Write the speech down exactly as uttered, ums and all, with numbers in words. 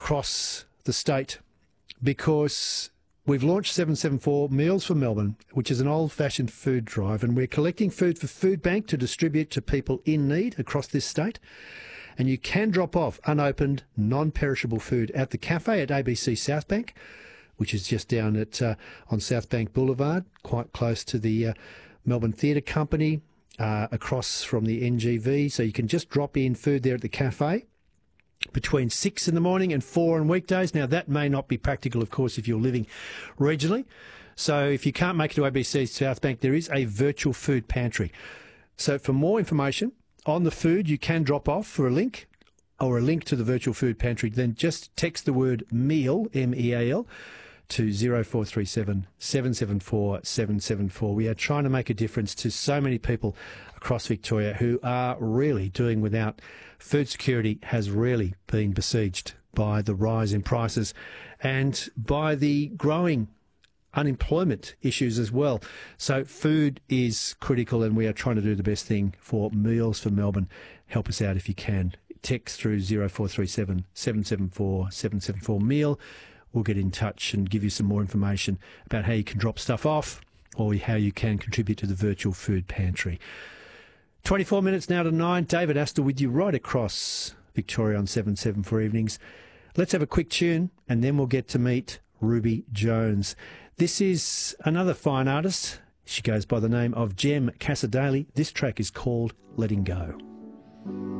across the state because we've launched seven seven four Meals for Melbourne, which is an old-fashioned food drive, and we're collecting food for Food Bank to distribute to people in need across this state. And you can drop off unopened, non-perishable food at the cafe at A B C South Bank, which is just down at uh, on South Bank Boulevard, quite close to the uh, Melbourne Theatre Company, uh, across from the N G V. So you can just drop in food there at the cafe between six in the morning and four on weekdays. Now, that may not be practical, of course, if you're living regionally. So if you can't make it to A B C South Bank, there is a virtual food pantry. So for more information on the food you can drop off for a link or a link to the virtual food pantry, then just text the word meal, M E A L, to zero four three seven, seven seven four, seven seven four. We are trying to make a difference to so many people across Victoria who are really doing without. Food security has really been besieged by the rise in prices and by the growing unemployment issues as well. So food is critical, and we are trying to do the best thing for Meals for Melbourne. Help us out if you can. Text through zero four three seven, seven seven four, seven seven four meal. We'll get in touch and give you some more information about how you can drop stuff off or how you can contribute to the virtual food pantry. twenty-four minutes now to nine. David Astor with you right across Victoria on seven seven four Evenings. Let's have a quick tune and then we'll get to meet Ruby Jones. This is another fine artist. She goes by the name of Jem Casadali. This track is called Letting Go.